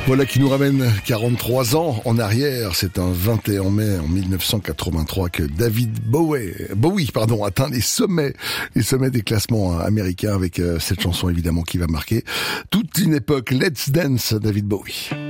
Voilà qui nous ramène 43 ans en arrière. C'est un 21 mai en 1983 que David Bowie atteint les sommets des classements américains avec cette chanson évidemment qui va marquer toute une époque. Let's Dance, David Bowie.